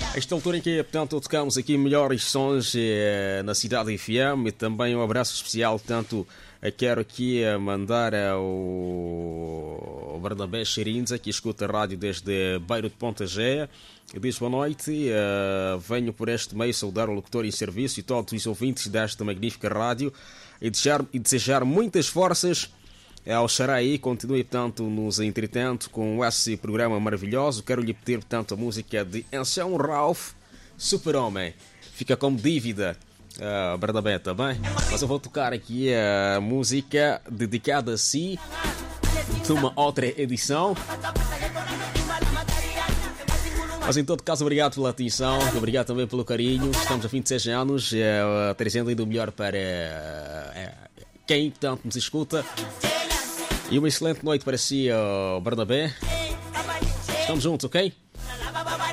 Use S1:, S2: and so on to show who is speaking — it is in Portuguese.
S1: Esta altura em que, portanto, tocamos aqui melhores sons na Cidade FM e também um abraço especial, tanto quero aqui mandar ao Barnabé Xerinza, que escuta a rádio desde Beiro de Ponta Gea. Diz boa noite, venho por este meio saudar o locutor em serviço e todos os ouvintes desta magnífica rádio e desejar muitas forças ao Xaraí. Continue, portanto, nos entretendo com esse programa maravilhoso. Quero lhe pedir, portanto, a música de Anselmo Ralph, Super-Homem. Fica como dívida, Bernabé, tá bem? Mas eu vou tocar aqui a música dedicada a si, de uma outra edição. Mas em todo caso, obrigado pela atenção, obrigado também pelo carinho. Estamos a 26 anos, trazendo ainda o melhor para quem, portanto, nos escuta. E uma excelente noite para si, Bernabé. Estamos juntos, ok?